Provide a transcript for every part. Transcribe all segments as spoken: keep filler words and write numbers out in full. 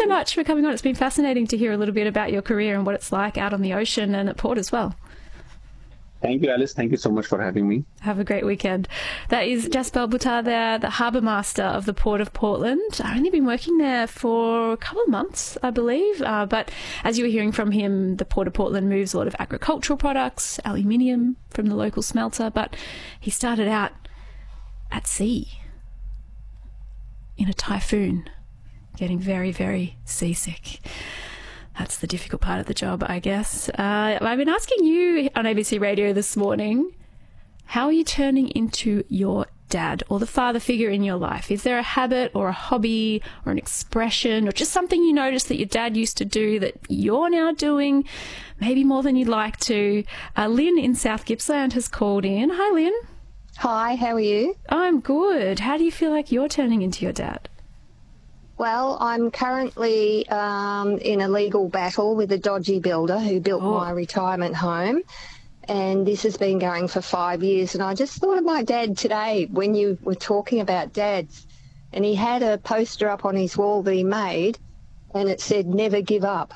so much for coming on. It's been fascinating to hear a little bit about your career and what it's like out on the ocean and at port as well. Thank you, Alice. Thank you so much for having me. Have a great weekend. That is Jasper Butar there, the Harbour Master of the Port of Portland. I've only been working there for a couple of months, I believe. Uh, but as you were hearing from him, the Port of Portland moves a lot of agricultural products, aluminium from the local smelter. But he started out at sea in a typhoon, getting very, very seasick. That's the difficult part of the job, I guess. Uh, I've been asking you on A B C Radio this morning, how are you turning into your dad or the father figure in your life? Is there a habit or a hobby or an expression or just something you noticed that your dad used to do that you're now doing, maybe more than you'd like to? Uh, Lynn in South Gippsland has called in. Hi, Lynn. Hi, how are you? I'm good. How do you feel like you're turning into your dad? Well, I'm currently um, in a legal battle with a dodgy builder who built Oh. my retirement home, and this has been going for five years. And I just thought of my dad today when you were talking about dads, and he had a poster up on his wall that he made, and it said, "Never give up."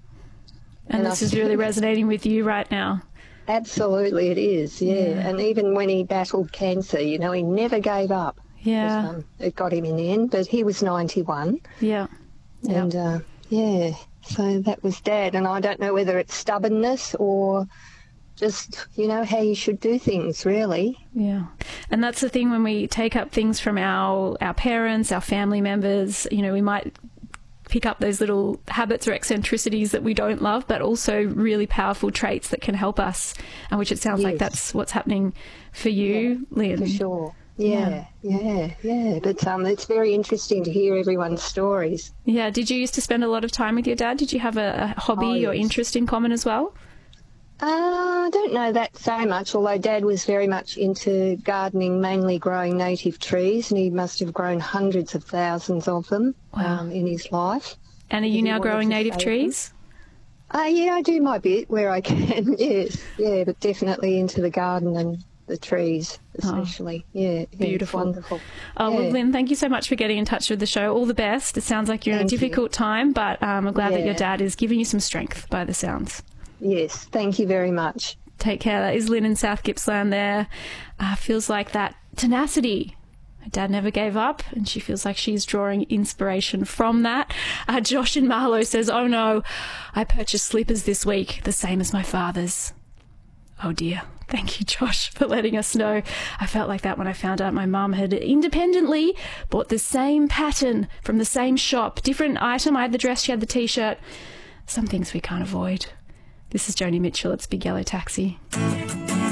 And, And this I- is really resonating with you right now. Absolutely it is, yeah. Yeah. And even when he battled cancer, you know, he never gave up. Yeah, Um, it got him in the end, but he was ninety-one. yeah. Yeah. And, uh, yeah, so that was Dad. And I don't know whether it's stubbornness or just, you know, how you should do things, really. Yeah. And that's the thing when we take up things from our, our parents, our family members, you know, we might pick up those little habits or eccentricities that we don't love, but also really powerful traits that can help us, and which it sounds like Yes. that's what's happening for you, Lynn. For sure. Yeah, yeah, yeah. But um, it's very interesting to hear everyone's stories. Yeah. Did you used to spend a lot of time with your dad? Did you have a, a hobby Oh, or yes. interest in common as well? Uh, I don't know that so much, although Dad was very much into gardening, mainly growing native trees, and he must have grown hundreds of thousands of them Wow. um, in his life. And are you He now wanted growing to native save trees? Uh, yeah, I do my bit where I can, yes. Yeah, but definitely into the garden and the trees especially. Yeah, yeah, it's Beautiful. wonderful. Oh, Yeah. well, Lynn, thank you so much for getting in touch with the show. All the best. It sounds like you're in a Thank you. difficult time, but um, I'm glad that your Yeah. dad is giving you some strength by the sounds. Yes, thank you very much. Take care. That is Lynn in South Gippsland there. Uh, feels like that tenacity. Her dad never gave up, and she feels like she's drawing inspiration from that. Uh, Josh in Marlow says, oh no, I purchased slippers this week, the same as my father's. Oh dear. Thank you, Josh, for letting us know. I felt like that when I found out my mum had independently bought the same pattern from the same shop. Different item. I had the dress, she had the T-shirt. Some things we can't avoid. This is Joni Mitchell. It's Big Yellow Taxi.